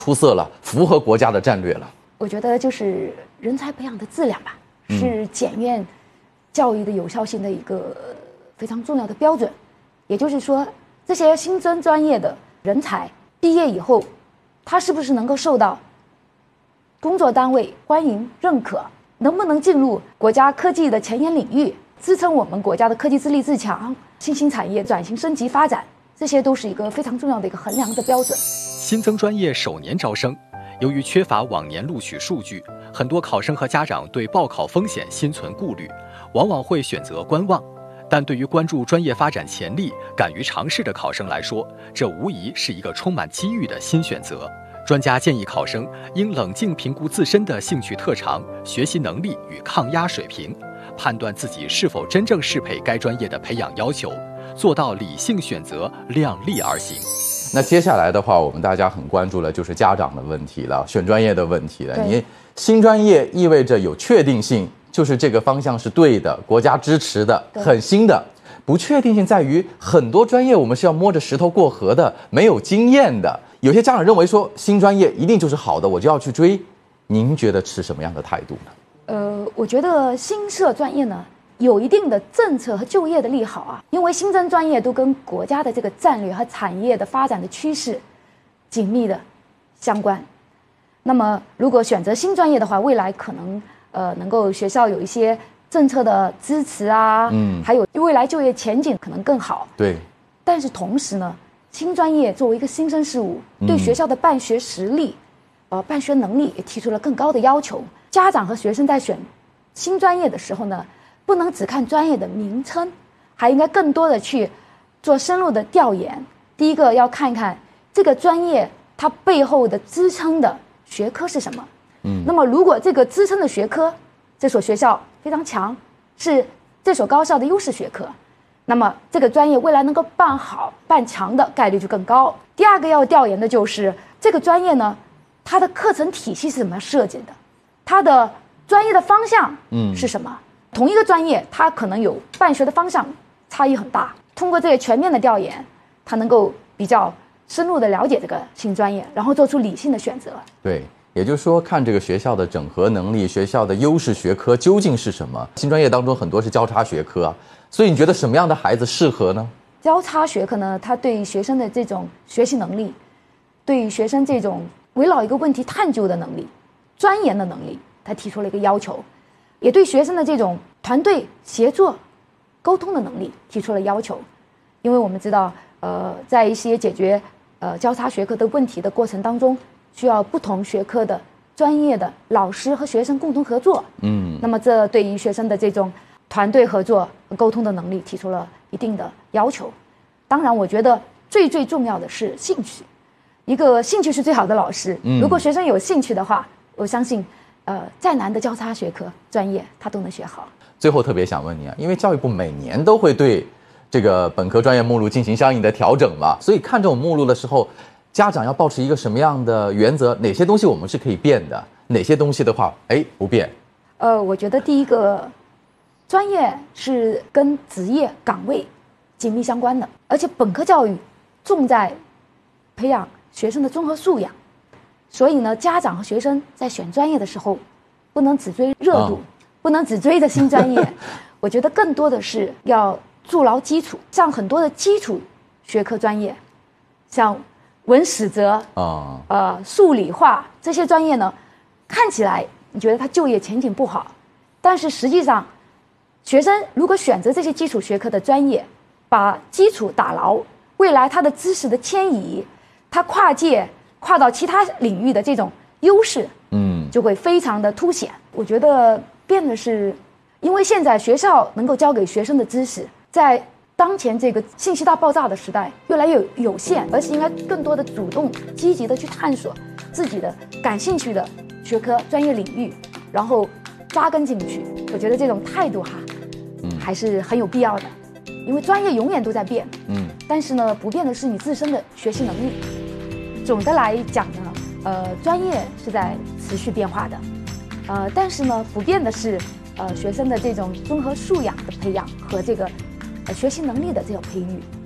出色了，符合国家的战略了？ 我觉得就是人才培养的质量吧，是检验教育的有效性的一个非常重要的标准。也就是说，这些新增专业的人才毕业以后，他是不是能够受到工作单位欢迎认可，能不能进入国家科技的前沿领域，支撑我们国家的科技自立自强、新兴产业转型升级发展，这些都是一个非常重要的一个衡量的标准。 新增专业首年招生，由于缺乏往年录取数据，很多考生和家长对报考风险心存顾虑，往往会选择观望。但对于关注专业发展潜力、敢于尝试的考生来说，这无疑是一个充满机遇的新选择。专家建议考生应冷静评估自身的兴趣特长、学习能力与抗压水平，判断自己是否真正适配该专业的培养要求，做到理性选择，量力而行。 那接下来的话，我们大家很关注的就是家长的问题了，选专业的问题了。你新专业意味着有确定性，就是这个方向是对的，国家支持的，很新的。不确定性在于很多专业我们是要摸着石头过河的，没有经验的。有些家长认为说新专业一定就是好的，我就要去追。您觉得持什么样的态度呢？ 我觉得新设专业呢有一定的政策和就业的利好啊，因为新增专业都跟国家的这个战略和产业的发展的趋势紧密的相关。那么如果选择新专业的话，未来可能能够学校有一些政策的支持啊，还有未来就业前景可能更好。 对。 但是同时呢，新专业作为一个新生事物，对学校的办学实力、办学能力也提出了更高的要求。家长和学生在选新专业的时候呢，不能只看专业的名称，还应该更多的去做深入的调研。第一个要看一看这个专业它背后的支撑的学科是什么。那么如果这个支撑的学科，这所学校非常强，是这所高校的优势学科，那么这个专业未来能够办好办强的概率就更高。第二个要调研的就是这个专业呢，它的课程体系是怎么设计的，它的专业的方向是什么。同一个专业它可能有办学的方向差异很大，通过这个全面的调研，它能够比较深入的了解这个新专业，然后做出理性的选择。 对，也就是说看这个学校的整合能力，学校的优势学科究竟是什么。新专业当中很多是交叉学科啊，所以你觉得什么样的孩子适合呢？ 交叉学科呢，它对学生的这种学习能力，对学生这种围绕一个问题探究的能力、钻研的能力，它提出了一个要求，也对学生的这种团队协作、沟通的能力提出了要求。因为我们知道，在一些解决交叉学科的问题的过程当中，需要不同学科的专业的老师和学生共同合作。那么这对于学生的这种团队合作、沟通的能力提出了一定的要求。当然，我觉得最重要的是兴趣。一个兴趣是最好的老师。如果学生有兴趣的话，我相信，再难的交叉学科专业他都能学好。 最后特别想问你啊，因为教育部每年都会对这个本科专业目录进行相应的调整嘛，所以看这种目录的时候，家长要保持一个什么样的原则？哪些东西我们是可以变的？哪些东西的话，不变？ 我觉得第一个，专业是跟职业岗位紧密相关的，而且本科教育重在培养学生的综合素养，所以呢，家长和学生在选专业的时候，不能只追热度，不能只追着新专业。我觉得更多的是要筑牢基础，像很多的基础学科专业，像文史哲数理化这些专业呢，看起来你觉得它就业前景不好，但是实际上，学生如果选择这些基础学科的专业，把基础打牢，未来他的知识的迁移，他跨界跨到其他领域的这种优势，就会非常的凸显。我觉得变的是，因为现在学校能够教给学生的知识，在当前这个信息大爆炸的时代越来越有限，而是应该更多的主动积极的去探索自己的感兴趣的学科专业领域，然后扎根进去。我觉得这种态度还是很有必要的，因为专业永远都在变，但是呢，不变的是你自身的学习能力。总的来讲呢，专业是在持续变化的，但是呢，不变的是学生的这种综合素养的培养和这个学习能力的这种培育。